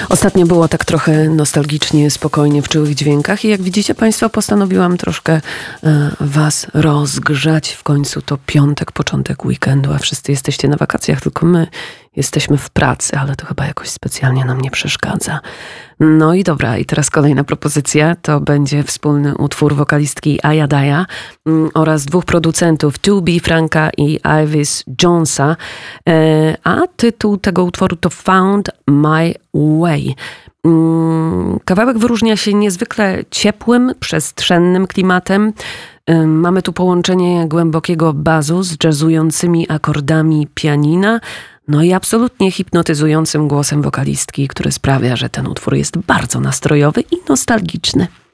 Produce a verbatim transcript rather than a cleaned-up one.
Ostatnio było tak trochę nostalgicznie, spokojnie w Czułych Dźwiękach i jak widzicie Państwo, postanowiłam troszkę e, Was rozgrzać. W końcu to piątek, początek weekendu, a wszyscy jesteście na wakacjach, tylko my jesteśmy w pracy, ale to chyba jakoś specjalnie nam nie przeszkadza. No i dobra, i teraz kolejna propozycja, to będzie wspólny utwór wokalistki Aya Daya mm, oraz dwóch producentów, two B Franka i Ivis Jonesa, e, a tytuł tego utworu to Found My Way. Mm, kawałek wyróżnia się niezwykle ciepłym, przestrzennym klimatem. E, mamy tu połączenie głębokiego basu z jazzującymi akordami pianina, no i absolutnie hipnotyzującym głosem wokalistki, który sprawia, że ten utwór jest bardzo nastrojowy i nostalgiczny.